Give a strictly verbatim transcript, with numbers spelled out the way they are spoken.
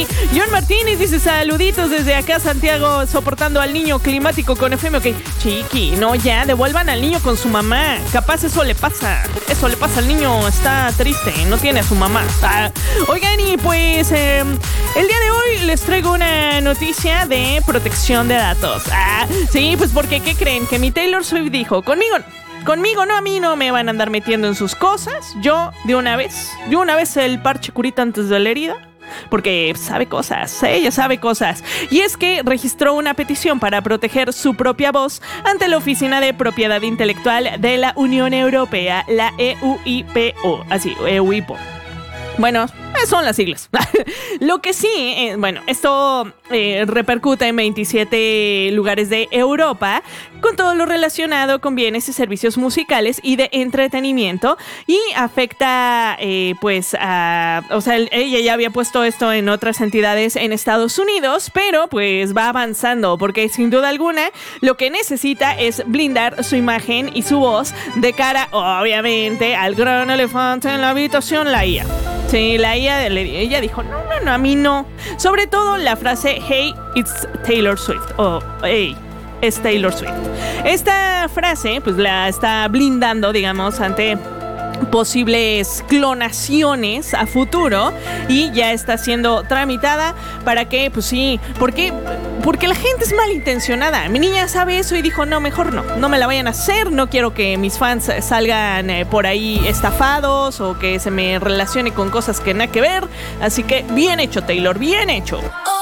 John Martínez dice saluditos desde acá, Santiago, soportando al niño climático con F M. Ok, chiqui, no, ya, devuelvan al niño con su mamá. Capaz eso le pasa. Eso le pasa al niño, está triste, no tiene a su mamá. Ah, oigan, y pues eh, el día de hoy les traigo una noticia de protección de datos. Ah, sí, pues porque, ¿qué creen? Que mi Taylor Swift dijo, conmigo Conmigo no, a mí no me van a andar metiendo en sus cosas. Yo, de una vez, de una vez el parche curita antes de la herida. Porque sabe cosas, ella sabe cosas. Y es que registró una petición para proteger su propia voz ante la Oficina de Propiedad Intelectual de la Unión Europea, la E U I P O. Así, E U I P O. Bueno, son las siglas. Lo que sí, eh, bueno, esto eh, repercute en veintisiete lugares de Europa con todo lo relacionado con bienes y servicios musicales y de entretenimiento y afecta, eh, pues, a... O sea, ella ya había puesto esto en otras entidades en Estados Unidos, pero pues va avanzando porque sin duda alguna lo que necesita es blindar su imagen y su voz de cara, obviamente, al gran elefante en la habitación, la I A. Sí, la I A, ella dijo, no, no, no, a mí no. Sobre todo la frase, hey, it's Taylor Swift, o hey, es Taylor Swift. Esta frase, pues la está blindando, digamos, ante posibles clonaciones a futuro y ya está siendo tramitada para que, pues sí, porque, porque la gente es malintencionada. Mi niña sabe eso y dijo, no, mejor no, no me la vayan a hacer, no quiero que mis fans salgan eh, por ahí estafados o que se me relacione con cosas que nada que ver, así que bien hecho, Taylor, bien hecho.